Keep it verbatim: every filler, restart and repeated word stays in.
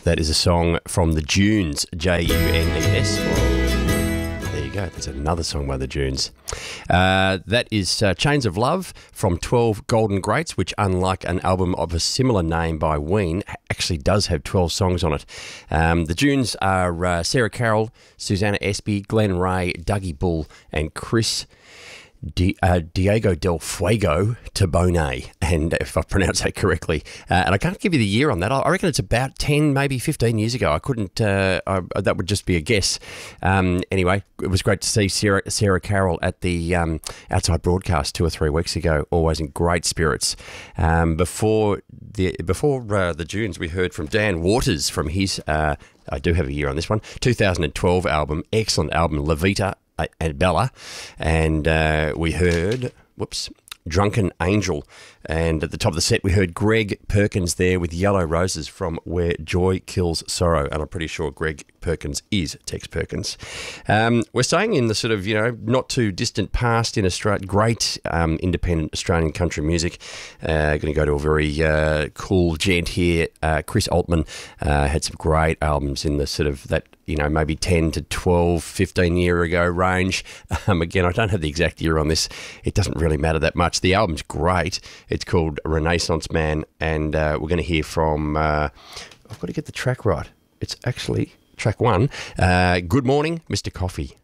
That is a song from the Dunes, J U N E S. There you go. There's another song by the Dunes. Uh, that is uh, Chains of Love from twelve Golden Greats, which, unlike an album of a similar name by Ween, actually does have twelve songs on it. Um, the Dunes are uh, Sarah Carroll, Susanna Espy, Glenn Ray, Dougie Bull, and Chris Di, uh, Diego del Fuego Tabone, and if I pronounce that correctly, uh, and I can't give you the year on that. I reckon it's about ten, maybe fifteen years ago. I couldn't. Uh, I, that would just be a guess. Um, anyway, it was great to see Sarah, Sarah Carroll at the um, Outside broadcast two or three weeks ago. Always in great spirits. Um, before the before uh, the Dunes, we heard from Dan Waters from his. Uh, I do have a year on this one. two thousand twelve album, excellent album, La Vita and Bella, and uh, we heard, whoops, Drunken Angel, and at the top of the set we heard Greg Perkins there with Yellow Roses from Where Joy Kills Sorrow, and I'm pretty sure Greg Perkins is Tex Perkins. Um, we're staying in the sort of, you know, not too distant past in Australia. Great um, independent Australian country music. Uh, going to go to a very uh, cool gent here, uh, Chris Altman. Uh, had some great albums in the sort of that, you know, maybe ten to twelve, fifteen year ago range. Um, again, I don't have the exact year on this. It doesn't really matter that much. The album's great. It's called Renaissance Man, and uh, we're going to hear from, uh, I've got to get the track right. It's actually track one, uh, Good Morning, Mister Coffee.